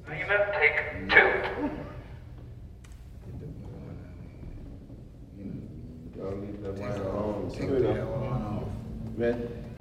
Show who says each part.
Speaker 1: Lena, take two.
Speaker 2: Y'all leave that wine alone.
Speaker 3: Take that one off.
Speaker 2: Man,